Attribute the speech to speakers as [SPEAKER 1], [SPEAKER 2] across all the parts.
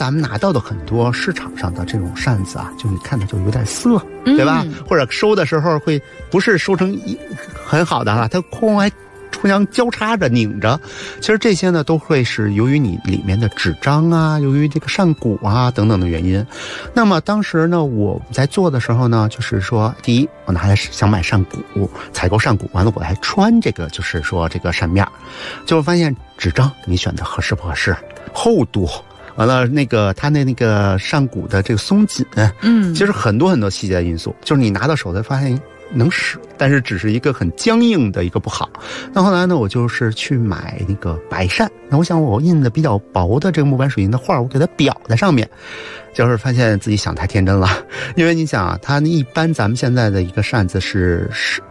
[SPEAKER 1] 咱们拿到的很多市场上的这种扇子啊，就你看的就有点涩，对吧？或者收的时候会不是收成很好的啊，它空还互相交叉着拧着，其实这些呢都会是由于你里面的纸张啊，由于这个扇骨啊等等的原因。那么当时呢我在做的时候呢，就是说第一我拿来想买扇骨，采购扇骨，完了我还穿这个就是说这个扇面，就发现纸张你选的合适不合适，厚度，完了那个它那个扇骨的这个松紧，其实很多很多细节因素，就是你拿到手才发现能使，但是只是一个很僵硬的一个不好。那后来呢，我就是去买那个白扇，那我想我印的比较薄的这个木板水银的画，我给它裱在上面，就是发现自己想太天真了。因为你想啊，它一般咱们现在的一个扇子是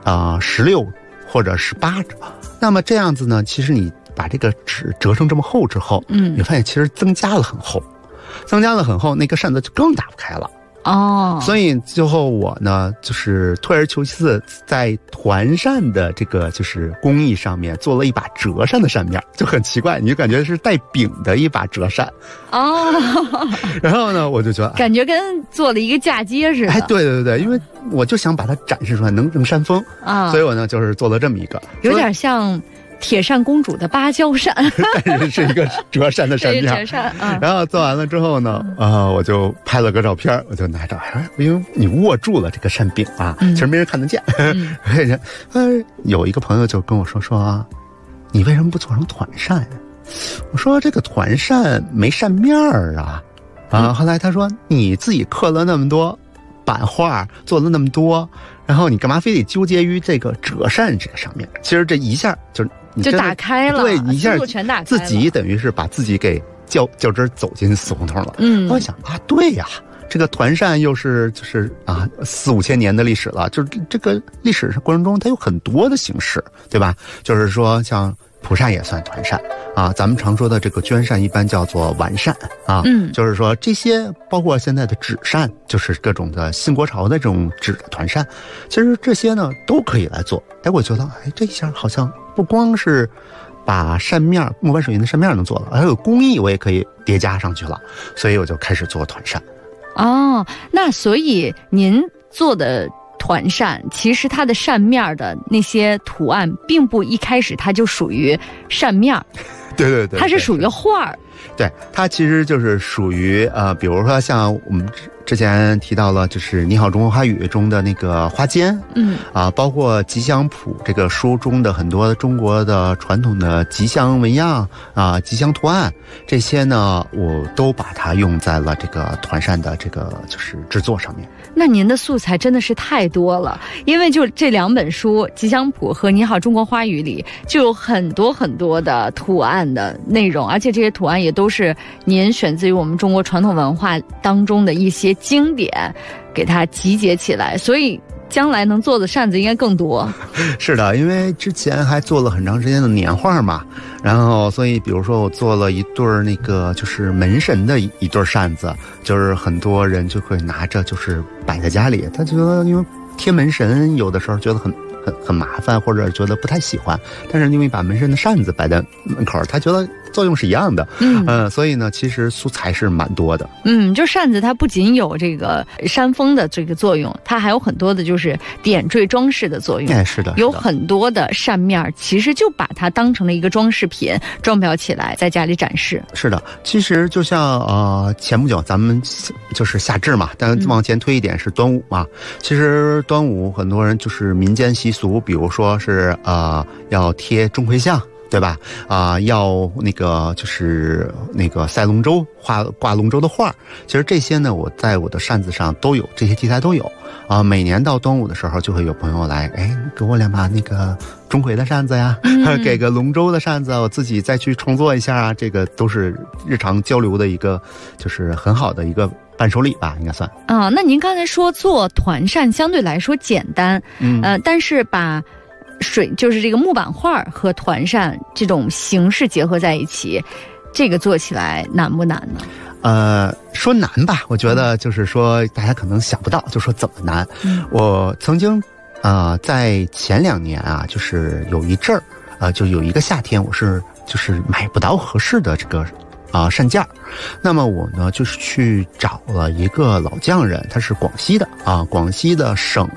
[SPEAKER 1] 16或者18折，那么这样子呢，其实你把这个纸折成这么厚之后，你发现其实增加了很厚，那个扇子就更打不开了。所以最后我呢，就是退而求其次，在团扇的这个就是工艺上面做了一把折扇的扇面，就很奇怪，你就感觉是带柄的一把折扇。然后呢，我就觉得
[SPEAKER 2] 感觉跟做了一个嫁接似的。
[SPEAKER 1] 对，因为我就想把它展示出来，能扇风所以我呢就是做了这么一个，
[SPEAKER 2] 有点像铁扇公主的芭蕉扇，
[SPEAKER 1] 但是是一个折扇的扇面。
[SPEAKER 2] 折扇
[SPEAKER 1] 然后做完了之后呢，我就拍了个照片，我就拿着，因为你握住了这个扇柄啊，其实没人看得见。有一个朋友就跟我说你为什么不做成团扇呀？我说这个团扇没扇面啊。后来他说你自己刻了那么多版画，做了那么多，然后你干嘛非得纠结于这个折扇这个上面？其实这一下就
[SPEAKER 2] 打开了，
[SPEAKER 1] 对，一下
[SPEAKER 2] 全打开了，
[SPEAKER 1] 自己等于是把自己给较真走进死胡同了。我想对呀，这个团扇又是就是4、5千年的历史了，就是这个历史过程中它有很多的形式，对吧？就是说像蒲扇也算团扇咱们常说的这个绢扇一般叫做完扇就是说这些包括现在的纸扇，就是各种的新国潮的这种纸的团扇，其实这些呢都可以来做。我觉得这一下好像不光是把扇面木板水银的扇面能做了，还有工艺我也可以叠加上去了，所以我就开始做团扇。
[SPEAKER 2] 那所以您做的团扇其实它的扇面的那些图案并不一开始它就属于扇面，
[SPEAKER 1] 对，
[SPEAKER 2] 它是属于画。
[SPEAKER 1] 对，它其实就是属于比如说像我们之前提到了，就是《你好，中国花语》中的那个花间，包括《吉祥谱》这个书中的很多中国的传统的吉祥纹样吉祥图案，这些呢，我都把它用在了这个团扇的这个就是制作上面。
[SPEAKER 2] 那您的素材真的是太多了，因为就这2本书《吉祥谱》和《你好，中国花语》里就有很多很多的图案的内容，而且这些图案也都是您选自于我们中国传统文化当中的一些经典，给它集结起来，所以将来能做的扇子应该更多。
[SPEAKER 1] 是的，因为之前还做了很长时间的年画嘛，然后所以比如说我做了一对那个就是门神的一对扇子，就是很多人就会拿着就是摆在家里，他觉得因为贴门神有的时候觉得很麻烦，或者觉得不太喜欢，但是因为把门神的扇子摆在门口，他觉得作用是一样的。所以呢其实素材是蛮多的。
[SPEAKER 2] 就扇子它不仅有这个扇风的这个作用，它还有很多的就是点缀装饰的作用。
[SPEAKER 1] 是的，
[SPEAKER 2] 有很多的扇面其实就把它当成了一个装饰品，装裱起来在家里展示。
[SPEAKER 1] 是的，其实就像前不久咱们就是夏至嘛，但往前推一点是端午嘛。其实端午很多人就是民间习俗，比如说是要贴钟馗像，对吧？要那个就是那个赛龙舟，挂龙舟的画，其实这些呢，我在我的扇子上都有，这些题材都有。每年到端午的时候，就会有朋友来，给我2把那个钟馗的扇子呀，给个龙舟的扇子，我自己再去创作一下啊。这个都是日常交流的一个，就是很好的一个伴手礼吧，应该算。
[SPEAKER 2] 那您刚才说做团扇相对来说简单，但是把就是这个木板画和团扇这种形式结合在一起，这个做起来难不难呢？
[SPEAKER 1] 说难吧，我觉得就是说大家可能想不到，就说怎么难。我曾经在前2年就是有一阵儿就有一个夏天，我是就是买不到合适的这个扇件儿。那么我呢就是去找了一个老匠人，他是广西的广西的省